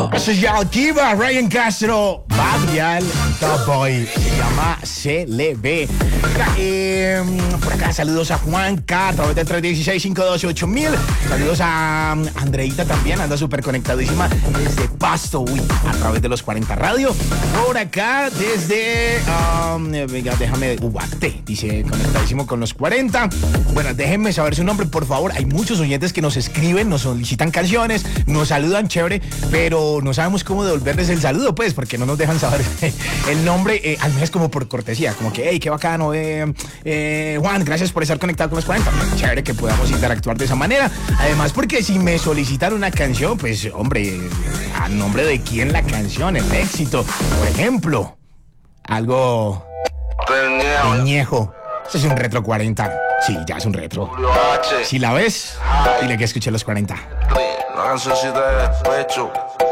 Eso es ya Diva, Ryan Castro, Babial, Top Boy, se llama CLB. Por acá saludos a Juanca a través del 316-512-8000. Saludos a Andreita también, anda súper conectadísima desde Pasto, a través de los 40 Radio. Por acá desde, venga, déjame, Ubaté, dice conectadísimo con los 40. Bueno, déjenme saber su nombre, por favor. Hay muchos oyentes que nos escriben, nos solicitan canciones, nos saludan chévere, pero no sabemos cómo devolverles el saludo, pues, porque no nos dejan saber el nombre, al menos como por cortesía, como que, hey, qué bacano, Juan, gracias por estar conectado con los 40. Chévere que podamos interactuar de esa manera. Además, porque si me solicitan una canción, pues, hombre, ¿a nombre de quién la canción? El éxito. Por ejemplo, algo Peñejo. Ese es un retro 40. Sí, ya es un retro. Si la ves, dile que escuché los 40. La cancioncita de pecho.